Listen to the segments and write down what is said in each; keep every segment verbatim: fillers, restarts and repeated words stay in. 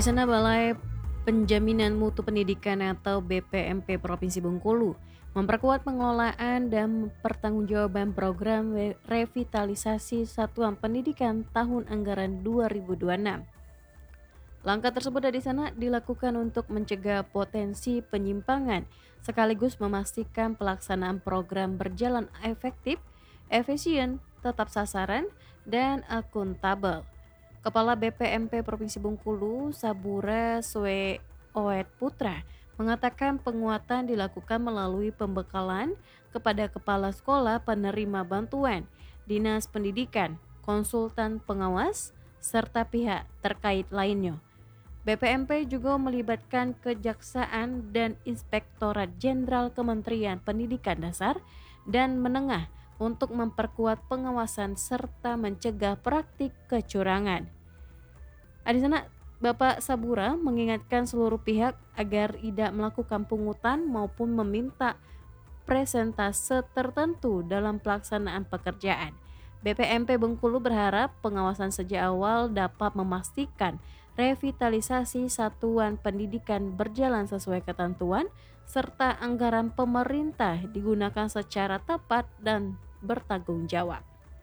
sana Balai Penjaminan Mutu Pendidikan atau B P M P Provinsi Bengkulu memperkuat pengelolaan dan pertanggungjawaban program we- revitalisasi satuan pendidikan tahun anggaran dua ribu dua puluh enam. Langkah tersebut dari sana dilakukan untuk mencegah potensi penyimpangan sekaligus memastikan pelaksanaan program berjalan efektif, efisien, tetap sasaran, dan akuntabel. Kepala B P M P Provinsi Bengkulu, Sabura Swe Oet Putra, mengatakan penguatan dilakukan melalui pembekalan kepada kepala sekolah penerima bantuan, dinas pendidikan, konsultan pengawas, serta pihak terkait lainnya. B P M P juga melibatkan Kejaksaan dan Inspektorat Jenderal Kementerian Pendidikan Dasar dan Menengah untuk memperkuat pengawasan serta mencegah praktik kecurangan. Di sana Bapak Sabura mengingatkan seluruh pihak agar tidak melakukan pungutan maupun meminta presentase tertentu dalam pelaksanaan pekerjaan. B P M P Bengkulu berharap pengawasan sejak awal dapat memastikan revitalisasi satuan pendidikan berjalan sesuai ketentuan serta anggaran pemerintah digunakan secara tepat dan bertanggung jawab.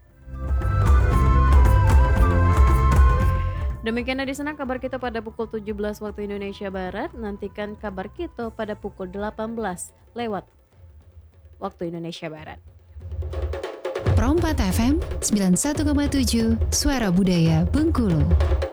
Demikian di sana kabar kita pada pukul tujuh belas waktu Indonesia Barat. Nantikan kabar kita pada pukul delapan belas lewat waktu Indonesia Barat. Pro empat F M sembilan puluh satu koma tujuh Suara Budaya Bengkulu.